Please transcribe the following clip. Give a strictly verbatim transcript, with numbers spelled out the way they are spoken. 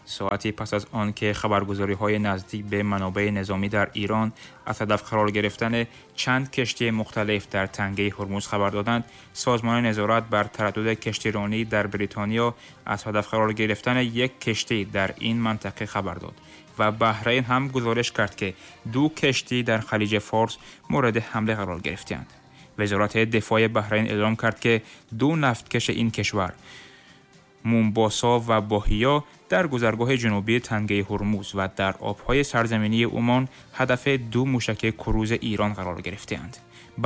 ساعتی پس از آنکه خبرگزاری‌های نزدیک به منابع نظامی در ایران از هدف قرار گرفتن چند کشتی مختلف در تنگه هرمز خبر دادند، سازمان نظارت بر تردد کشتیرانی در بریتانیا از هدف قرار گرفتن یک کشتی در این منطقه خبر داد و بحرین هم گزارش کرد که دو کشتی در خلیج فارس مورد حمله قرار گرفتند. وزارت دفاع بحرین اعلام کرد که دو نفتکش این کشور، مومباسا و باهیا، در گذرگاه جنوبی تنگه هرمز و در آبهای سرزمینی عمان هدف دو موشک کروز ایران قرار گرفتند.